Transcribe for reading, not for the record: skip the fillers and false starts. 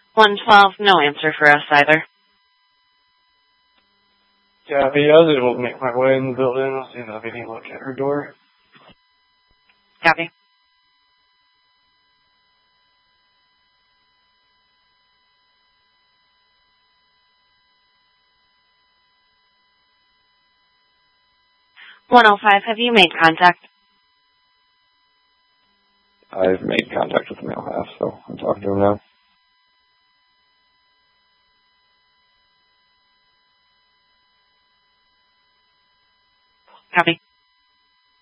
112, no answer for us either. Copy. I was able to make my way in the building. I'll see if I can look at her door. Copy. (105), have you made contact? I've made contact with the male half, so I'm talking to him now. Copy.